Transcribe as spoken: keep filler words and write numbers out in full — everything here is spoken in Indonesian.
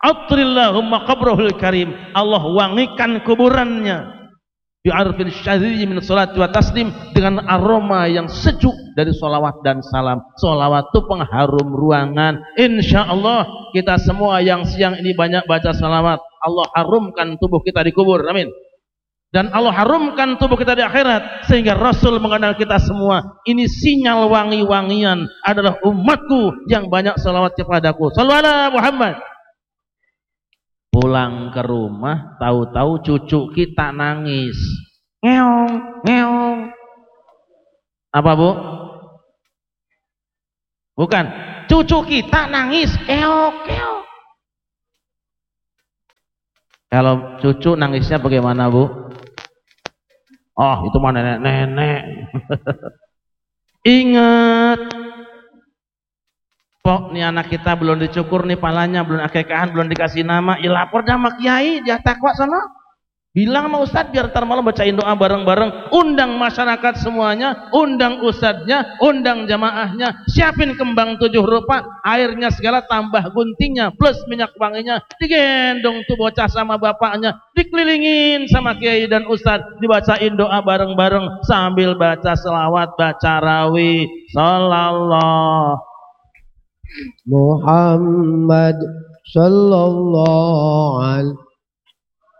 Atrillahumma qabrahul karim, Allah wangikan kuburannya bi'arfil syadidi min salati wa taslim, dengan aroma yang sejuk dari salawat dan salam. Salawat itu pengharum ruangan. Insyaallah kita semua yang siang ini banyak baca salawat, Allah harumkan tubuh kita di kubur, amin. Dan Allah harumkan tubuh kita di akhirat, sehingga Rasul mengenal kita semua. Ini sinyal wangi-wangian adalah umatku yang banyak salawat kepadaku. Shallallahu alaihi Muhammad. Pulang ke rumah, tahu-tahu cucu kita nangis. Ngeong, ngeong. Apa bu? Bukan, cucu kita nangis. Eok, eok. Kalau cucu nangisnya bagaimana bu? Oh itu mah nenek-nenek. Ingat, pok nih anak kita belum dicukur nih palanya, belum akekahan, belum dikasih nama, ya lapor dah sama kiai, dia takwa sana. Bilang sama ustadz biar ntar malam bacain doa bareng-bareng. Undang masyarakat semuanya, undang ustadznya, undang jamaahnya, siapin kembang tujuh rupa, airnya segala, tambah guntingnya, plus minyak wanginya, digendong tuh bocah sama bapaknya, dikelilingin sama kiai dan ustadz, dibacain doa bareng-bareng sambil baca selawat, baca rawi. Sallallahu Muhammad sallallahu alaihi